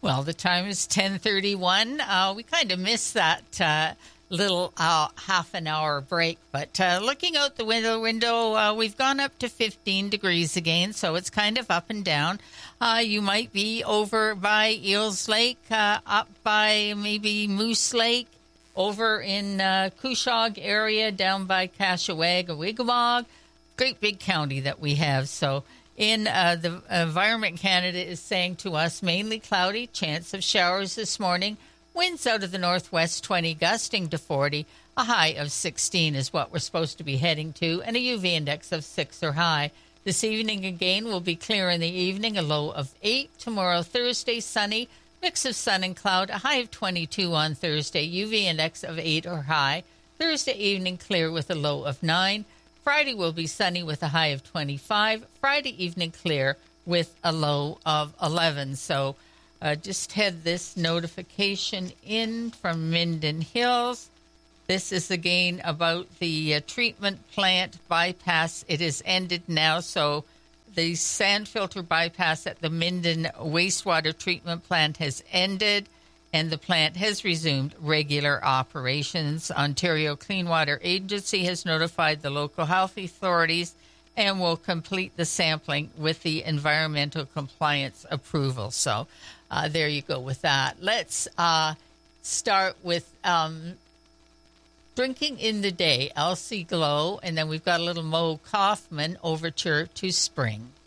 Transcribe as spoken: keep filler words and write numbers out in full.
Well, the time is ten thirty-one. Uh, we kind of missed that uh, little uh, half an hour break. But uh, looking out the window, window uh, we've gone up to fifteen degrees again, so it's kind of up and down. Uh, you might be over by Eels Lake, uh, up by maybe Moose Lake, over in uh, Cushog area, down by Cashawag or Wigwag. Great big county that we have, so... In uh, the Environment Canada is saying to us, mainly cloudy, chance of showers this morning. Winds out of the northwest twenty, gusting to forty. A high of sixteen is what we're supposed to be heading to, and a U V index of six or high. This evening again will be clear in the evening, a low of eight. Tomorrow, Thursday, sunny, mix of sun and cloud, a high of twenty-two on Thursday, U V index of eight or high. Thursday evening, clear with a low of nine. Friday will be sunny with a high of twenty-five. Friday evening clear with a low of eleven. So uh, just had this notification in from Minden Hills. This is again about the uh, treatment plant bypass. It is ended now. So the sand filter bypass at the Minden wastewater treatment plant has ended, and the plant has resumed regular operations. Ontario Clean Water Agency has notified the local health authorities and will complete the sampling with the environmental compliance approval. So uh, there you go with that. Let's uh, start with um, Drinking in the Day, Elsie Glow, and then we've got a little Mo Kaufman overture to Spring.